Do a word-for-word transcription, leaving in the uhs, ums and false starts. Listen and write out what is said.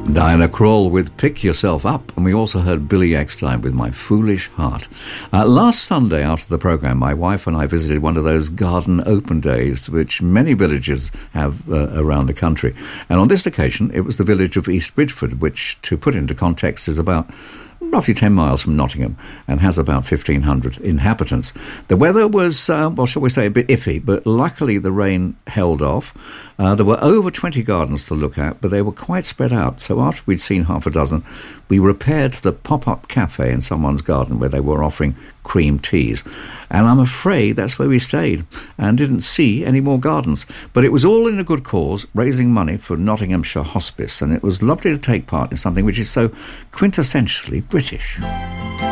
Diana Krall with Pick Yourself Up, and we also heard Billy Eckstine with My Foolish Heart. Uh, last Sunday after the programme, my wife and I visited one of those garden open days which many villages have uh, around the country. And on this occasion, it was the village of East Bridgford, which, to put into context, is about roughly ten miles from Nottingham and has about fifteen hundred inhabitants. The weather was, uh, well, shall we say, a bit iffy, but luckily the rain held off. Uh, there were over twenty gardens to look at, but they were quite spread out. So after we'd seen half a dozen, we repaired to the pop-up cafe in someone's garden where they were offering cream teas. And I'm afraid that's where we stayed and didn't see any more gardens. But it was all in a good cause, raising money for Nottinghamshire Hospice, and it was lovely to take part in something which is so quintessentially British.